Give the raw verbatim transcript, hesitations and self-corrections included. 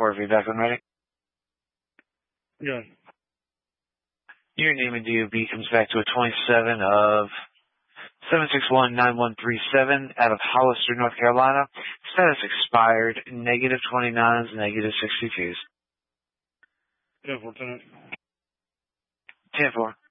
Report feedback when ready. Good. Your name and D O B comes back to a twenty-seven of seven six one nine one three seven out of Hollister, North Carolina. Status expired, negative twenty-nines, negative sixty-twos. ten four ten. ten four.